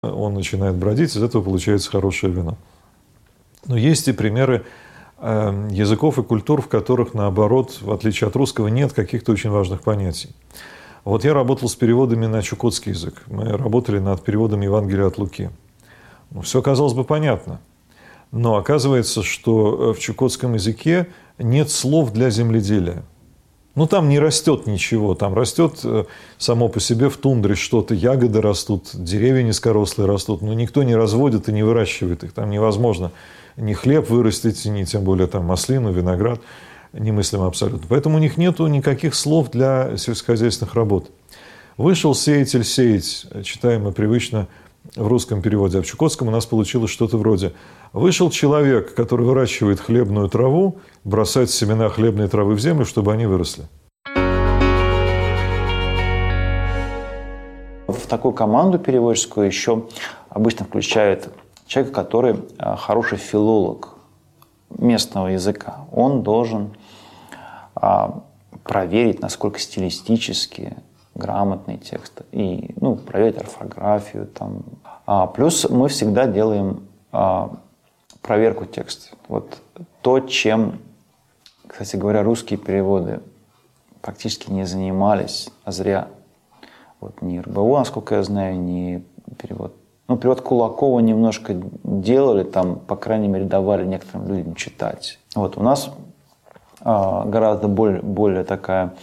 Он начинает бродить, из этого получается хорошее вино. Но есть и примеры языков и культур, в которых, наоборот, в отличие от русского, нет каких-то очень важных понятий. Вот я работал с переводами на чукотский язык. Мы работали над переводом Евангелия от Луки. Все, казалось бы, понятно. Но оказывается, что в чукотском языке нет слов для земледелия. Там не растет ничего. Там растет само по себе в тундре что-то. Ягоды растут, деревья низкорослые растут. Но никто не разводит и не выращивает их. Там невозможно ни хлеб вырастить, ни тем более маслину, виноград. Немыслимо абсолютно. Поэтому у них нет никаких слов для сельскохозяйственных работ. Вышел сеятель сеять, читаем мы привычно в русском переводе, а в чукотском у нас получилось что-то вроде: вышел человек, который выращивает хлебную траву, бросает семена хлебной травы в землю, чтобы они выросли. В такую команду переводческую еще обычно включают человека, который хороший филолог местного языка. Он должен проверить, насколько стилистически грамотный текст, и проверить орфографию. Плюс мы всегда делаем проверку текста. Вот то, чем, кстати говоря, русские переводы практически не занимались, а зря. Ни РБО, насколько я знаю, ни перевод. Перевод Кулакова немножко делали, по крайней мере, давали некоторым людям читать. У нас гораздо более такая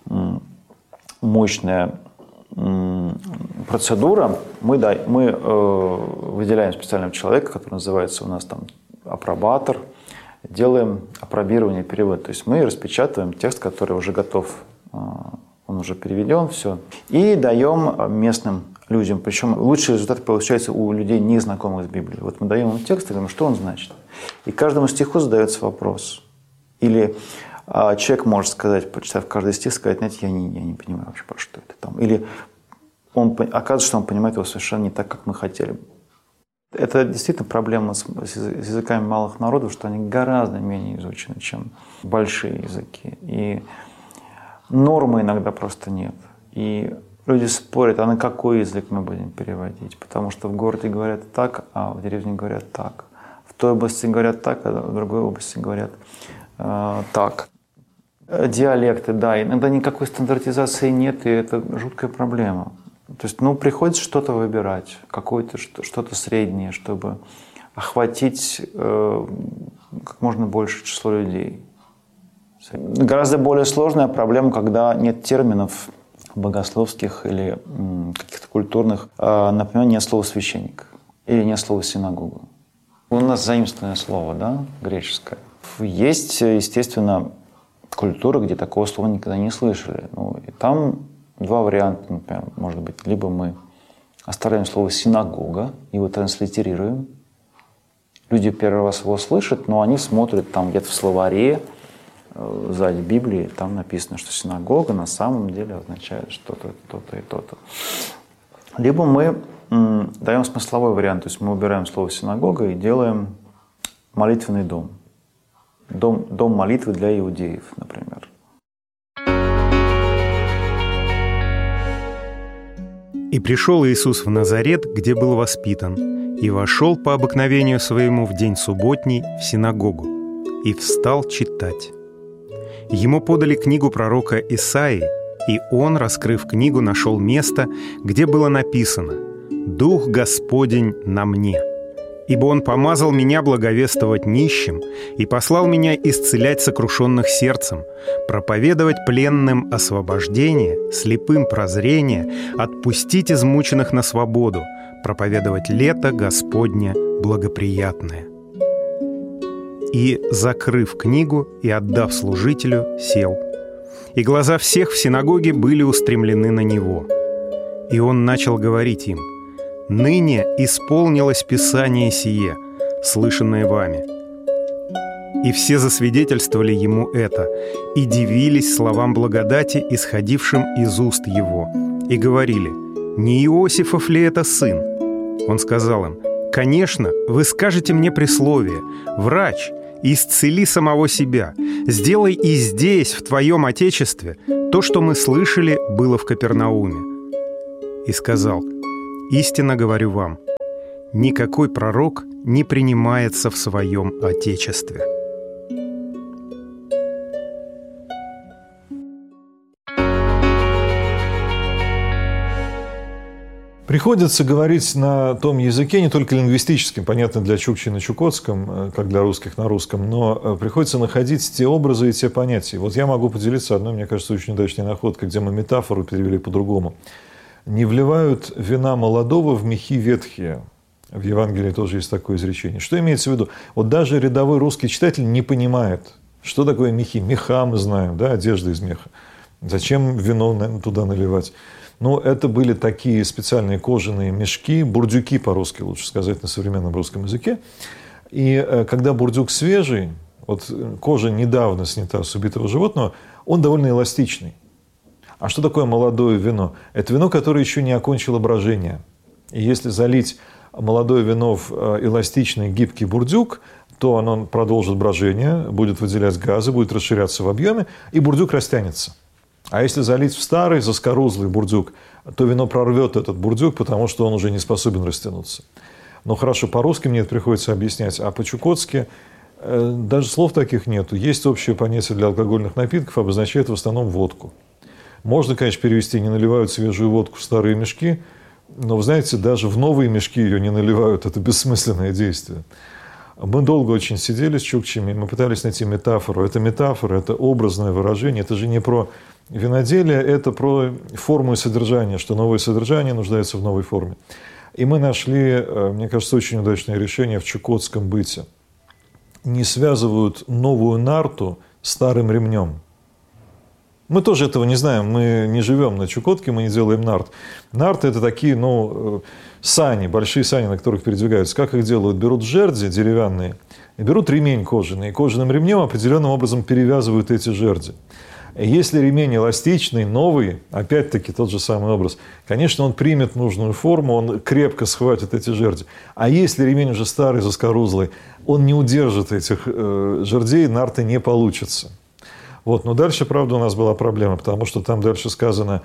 мощная процедура. Мы выделяем специального человека, который называется у нас апробатор, делаем апробирование перевода. То есть мы распечатываем текст, который уже готов, он уже переведен, все, и даем местным людям. Причем лучшие результаты получаются у людей, не знакомых с Библией. Мы даем им текст и говорим, что он значит. И каждому стиху задается вопрос. Или человек может сказать, прочитав каждый стих, сказать: знаете, я не понимаю вообще, про что это. Или оказывается, что он понимает его совершенно не так, как мы хотели. Это действительно проблема с языками малых народов, что они гораздо менее изучены, чем большие языки. И нормы иногда просто нет. И люди спорят, а на какой язык мы будем переводить? Потому что в городе говорят так, а в деревне говорят так. В той области говорят так, а в другой области говорят так. Диалекты, да, иногда никакой стандартизации нет, и это жуткая проблема. То есть, приходится что-то выбирать, какое-то что-то среднее, чтобы охватить как можно большее число людей. Гораздо более сложная проблема, когда нет терминов богословских или каких-то культурных. Например, нет слова «священник» или нет слова «синагога». У нас заимствованное слово, да, греческое. Есть, естественно, культуры, где такого слова никогда не слышали. И там два варианта, например, может быть. Либо мы оставляем слово «синагога», его транслитерируем. Люди первый раз его слышат, но они смотрят где-то в словаре, сзади Библии, там написано, что синагога на самом деле означает что-то, то-то и то-то. Либо мы даем смысловой вариант, то есть мы убираем слово «синагога» и делаем молитвенный дом. Дом молитвы для иудеев, например. «И пришел Иисус в Назарет, где был воспитан, и вошел по обыкновению своему в день субботний в синагогу, и встал читать. Ему подали книгу пророка Исаии, и он, раскрыв книгу, нашел место, где было написано: «Дух Господень на мне, ибо Он помазал меня благовествовать нищим и послал меня исцелять сокрушенных сердцем, проповедовать пленным освобождение, слепым прозрение, отпустить измученных на свободу, проповедовать лето Господне благоприятное». И, закрыв книгу и отдав служителю, сел. И глаза всех в синагоге были устремлены на него. И он начал говорить им: «Ныне исполнилось Писание сие, слышанное вами». И все засвидетельствовали ему это, и дивились словам благодати, исходившим из уст его, и говорили: «Не Иосифов ли это сын?» Он сказал им: «Конечно, вы скажете мне присловие: врач, исцели самого себя, сделай и здесь, в твоем отечестве, то, что мы слышали, было в Капернауме». И сказал: «Истинно говорю вам, никакой пророк не принимается в своем Отечестве. Приходится говорить на том языке, не только лингвистическом, понятно, для чукчи на чукотском, как для русских на русском, но приходится находить те образы и те понятия. Вот я могу поделиться одной, мне кажется, очень удачной находкой, где мы метафору перевели по-другому. «Не вливают вина молодого в мехи ветхие». В Евангелии тоже есть такое изречение. Что имеется в виду? Вот даже рядовой русский читатель не понимает, что такое мехи. Меха мы знаем, да, одежда из меха. Зачем вино туда наливать? Ну, это были такие специальные кожаные мешки, бурдюки по-русски, лучше сказать, на современном русском языке. И когда бурдюк свежий, вот кожа недавно снята с убитого животного, он довольно эластичный. А что такое молодое вино? Это вино, которое еще не окончило брожение. И если залить молодое вино в эластичный гибкий бурдюк, то оно продолжит брожение, будет выделять газы, будет расширяться в объеме, и бурдюк растянется. А если залить в старый заскорузлый бурдюк, то вино прорвет этот бурдюк, потому что он уже не способен растянуться. Но хорошо, по-русски мне это приходится объяснять, а по-чукотски даже слов таких нету. Есть общее понятие для алкогольных напитков, обозначает в основном водку. Можно, конечно, перевести «не наливают свежую водку в старые мешки», но, вы знаете, даже в новые мешки ее не наливают. Это бессмысленное действие. Мы долго очень сидели с чукчами, мы пытались найти метафору. Это метафора, это образное выражение, это же не про виноделие, это про форму и содержание, что новое содержание нуждается в новой форме. И мы нашли, мне кажется, очень удачное решение в чукотском быте. Не связывают новую нарту старым ремнем. Мы тоже этого не знаем, мы не живем на Чукотке, мы не делаем нарт. Нарты – это такие, сани, большие сани, на которых передвигаются. Как их делают? Берут жерди деревянные, и берут ремень кожаный, и кожаным ремнем определенным образом перевязывают эти жерди. И если ремень эластичный, новый, опять-таки тот же самый образ, конечно, он примет нужную форму, он крепко схватит эти жерди. А если ремень уже старый, заскорузлый, он не удержит этих жердей, нарты не получится. Вот. Но дальше, правда, у нас была проблема, потому что там дальше сказано,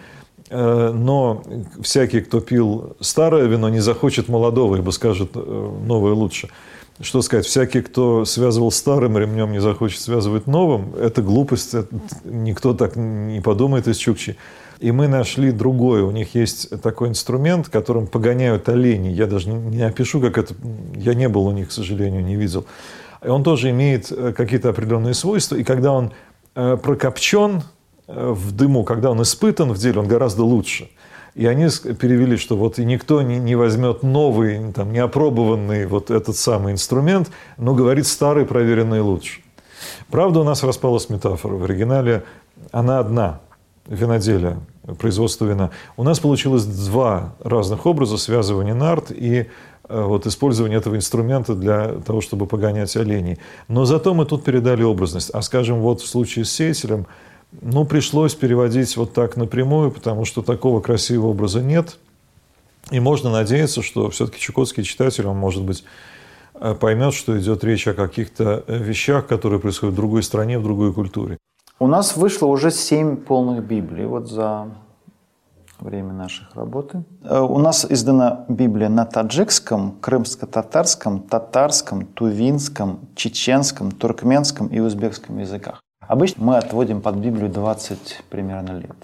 но всякий, кто пил старое вино, не захочет молодого, ибо скажет, новое лучше. Что сказать, всякий, кто связывал старым ремнем, не захочет связывать новым, это глупость, никто так не подумает из чукчи. И мы нашли другое, у них есть такой инструмент, которым погоняют оленей, я даже не опишу, как это, я не был у них, к сожалению, не видел. И он тоже имеет какие-то определенные свойства, и когда он прокопчен в дыму, когда он испытан в деле, он гораздо лучше. И они перевели, что вот и никто не возьмет новый, там, неопробованный вот этот самый инструмент, но говорит старый, проверенный лучше. Правда, у нас распалась метафора. В оригинале она одна, виноделие, производство вина. У нас получилось два разных образа связывания нарт и вот использование этого инструмента для того, чтобы погонять оленей. Но зато мы тут передали образность. А, скажем, вот в случае с сеятелем, пришлось переводить вот так напрямую, потому что такого красивого образа нет. И можно надеяться, что все-таки чукотский читатель, он, может быть, поймет, что идет речь о каких-то вещах, которые происходят в другой стране, в другой культуре. У нас вышло уже 7 полных Библий вот за время нашей работы. У нас издана Библия на таджикском, крымско-татарском, татарском, тувинском, чеченском, туркменском и узбекском языках. Обычно мы отводим под Библию 20 примерно лет.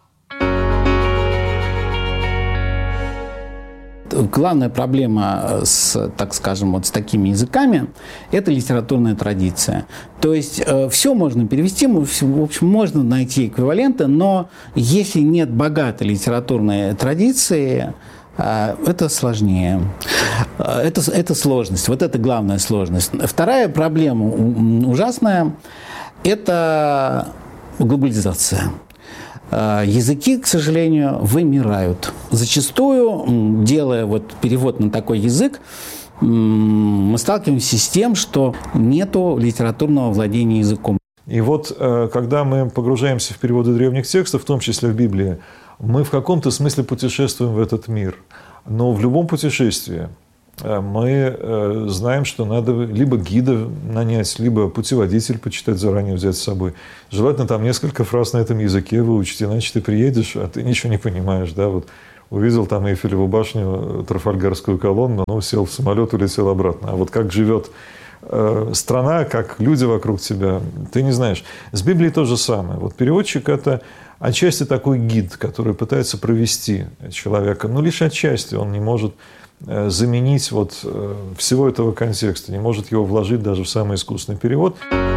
Главная проблема с, так скажем, вот с такими языками – это литературная традиция. То есть все можно перевести, в общем, можно найти эквиваленты, но если нет богатой литературной традиции, это сложнее. Это сложность. Вот это главная сложность. Вторая проблема ужасная – это глобализация. Языки, к сожалению, вымирают. Зачастую, делая вот перевод на такой язык, мы сталкиваемся с тем, что нету литературного владения языком. И вот, когда мы погружаемся в переводы древних текстов, в том числе в Библии, мы в каком-то смысле путешествуем в этот мир. Но в любом путешествии мы знаем, что надо либо гида нанять, либо путеводитель почитать заранее, взять с собой. Желательно там несколько фраз на этом языке выучить, иначе ты приедешь, а ты ничего не понимаешь. Да? Вот увидел там Эйфелеву башню, Трафальгарскую колонну, ну, сел в самолет, улетел обратно. А вот как живет страна, как люди вокруг тебя, ты не знаешь. С Библией то же самое. Вот переводчик – это отчасти такой гид, который пытается провести человека, но лишь отчасти. Он не может заменить вот всего этого контекста, не может его вложить даже в самый искусный перевод.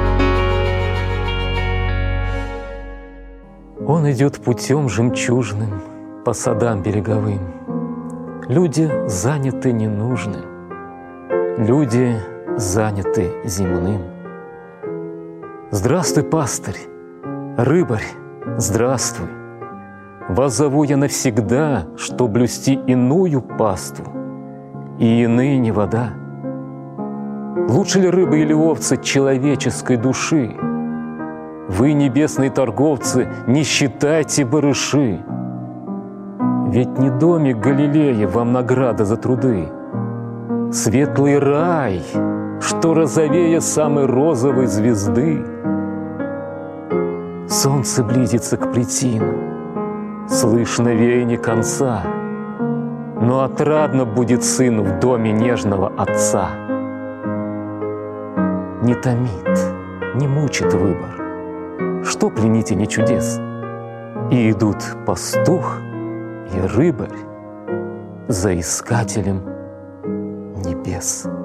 Он идет путем жемчужным по садам береговым. Люди заняты ненужны, люди заняты земным. Здравствуй, пастырь, рыбарь, здравствуй. Вас зову я навсегда, что блюсти иную паству, и иные не вода. Лучше ли рыбы или овцы человеческой души? Вы, небесные торговцы, не считайте барыши. Ведь не домик Галилея вам награда за труды. Светлый рай, что розовее самой розовой звезды. Солнце близится к плетину, слышно веяние конца, но отрадно будет сыну в доме нежного отца. Не томит, не мучит выбор, что плените чудес. И идут пастух и рыбарь за искателем небес.